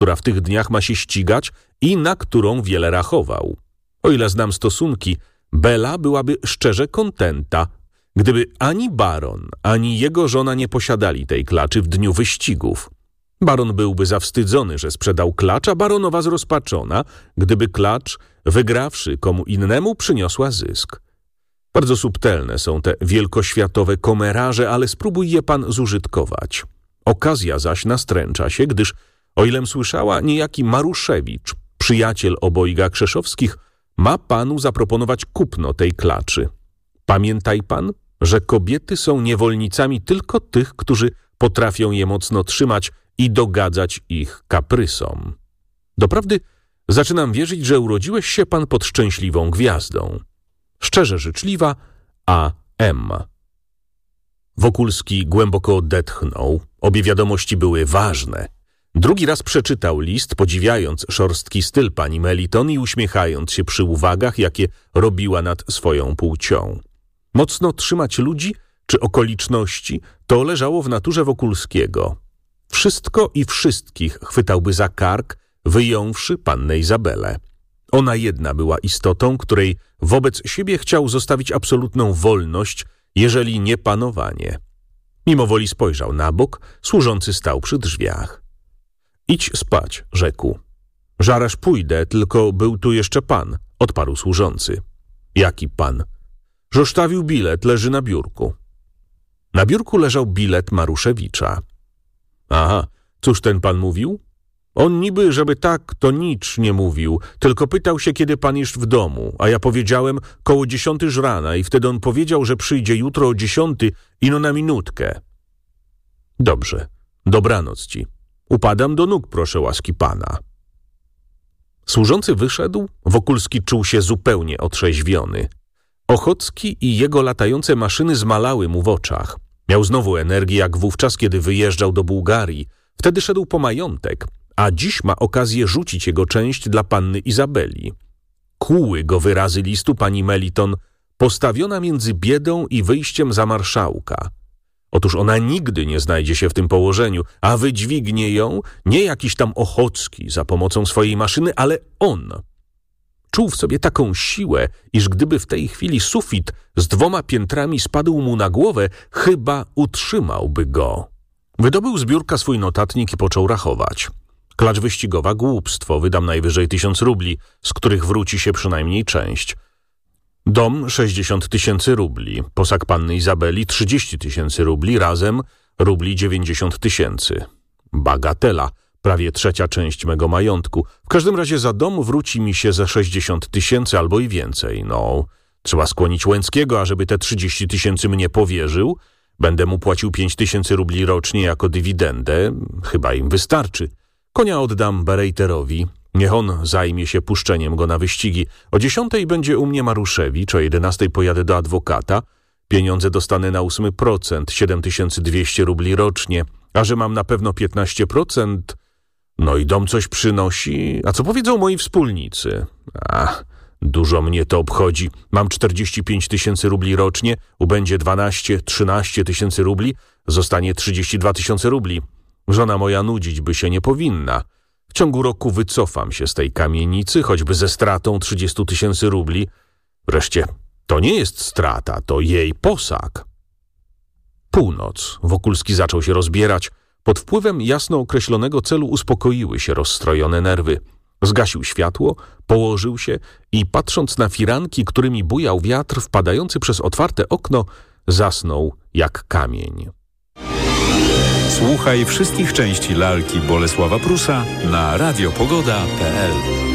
która w tych dniach ma się ścigać i na którą wiele rachował. O ile znam stosunki, Bela byłaby szczerze kontenta, gdyby ani baron, ani jego żona nie posiadali tej klaczy w dniu wyścigów. Baron byłby zawstydzony, że sprzedał klacz, a baronowa zrozpaczona, gdyby klacz, wygrawszy komu innemu, przyniosła zysk. Bardzo subtelne są te wielkoświatowe komeraże, ale spróbuj je pan zużytkować. Okazja zaś nastręcza się, gdyż, o ilem słyszała, niejaki Maruszewicz, przyjaciel obojga Krzeszowskich, ma panu zaproponować kupno tej klaczy. Pamiętaj pan, że kobiety są niewolnicami tylko tych, którzy potrafią je mocno trzymać i dogadzać ich kaprysom. Doprawdy zaczynam wierzyć, że urodziłeś się pan pod szczęśliwą gwiazdą. Szczerze życzliwa, A.M. Wokulski głęboko odetchnął. Obie wiadomości były ważne. Drugi raz przeczytał list, podziwiając szorstki styl pani Meliton i uśmiechając się przy uwagach, jakie robiła nad swoją płcią. Mocno trzymać ludzi czy okoliczności to leżało w naturze Wokulskiego. Wszystko i wszystkich chwytałby za kark, wyjąwszy pannę Izabelę. Ona jedna była istotą, której wobec siebie chciał zostawić absolutną wolność, jeżeli nie panowanie. Mimo woli spojrzał na bok, służący stał przy drzwiach. Idź spać, rzekł. Zaraz pójdę, tylko był tu jeszcze pan, odparł służący. Jaki pan? Zostawił bilet, leży na biurku. Na biurku leżał bilet Maruszewicza. Aha, cóż ten pan mówił? On niby, żeby tak, to nic nie mówił, tylko pytał się, kiedy pan jest w domu, a ja powiedziałem koło 10 rana i wtedy on powiedział, że przyjdzie jutro o 10 ino na minutkę. Dobrze, dobranoc ci. Upadam do nóg, proszę łaski pana. Służący wyszedł, Wokulski czuł się zupełnie otrzeźwiony. Ochocki i jego latające maszyny zmalały mu w oczach. Miał znowu energię jak wówczas, kiedy wyjeżdżał do Bułgarii. Wtedy szedł po majątek, a dziś ma okazję rzucić jego część dla panny Izabeli. Kłuły go wyrazy listu pani Meliton, postawiona między biedą i wyjściem za marszałka. Otóż ona nigdy nie znajdzie się w tym położeniu, a wydźwignie ją nie jakiś tam Ochocki za pomocą swojej maszyny, ale on. Czuł w sobie taką siłę, iż gdyby w tej chwili sufit z 2 piętrami spadł mu na głowę, chyba utrzymałby go. Wydobył z biurka swój notatnik i począł rachować. Klacz wyścigowa, głupstwo, wydam najwyżej 1000 rubli, z których wróci się przynajmniej część. Dom 60 000 rubli, posag panny Izabeli 30 000 rubli, razem rubli 90 000. Bagatela, prawie 1/3 część mego majątku. W każdym razie za dom wróci mi się ze 60 000 albo i więcej. No, trzeba skłonić Łęckiego, ażeby te 30 000 mnie powierzył. Będę mu płacił 5 000 rubli rocznie jako dywidendę. Chyba im wystarczy. Konia oddam Berejterowi. Niech on zajmie się puszczeniem go na wyścigi. O 10 będzie u mnie Maruszewicz, o 11 pojadę do adwokata. Pieniądze dostanę na 8%, 7200 rubli rocznie. A że mam na pewno 15%, no i dom coś przynosi. A co powiedzą moi wspólnicy? Dużo mnie to obchodzi. Mam 45 000 rubli rocznie, ubędzie 12-13 000 rubli, zostanie 32 000 rubli. Żona moja nudzić by się nie powinna. W ciągu roku wycofam się z tej kamienicy, choćby ze stratą 30 000 rubli. Wreszcie, to nie jest strata, to jej posag. Północ. Wokulski zaczął się rozbierać. Pod wpływem jasno określonego celu uspokoiły się rozstrojone nerwy. Zgasił światło, położył się i patrząc na firanki, którymi bujał wiatr wpadający przez otwarte okno, zasnął jak kamień. Słuchaj wszystkich części lalki Bolesława Prusa na radiopogoda.pl.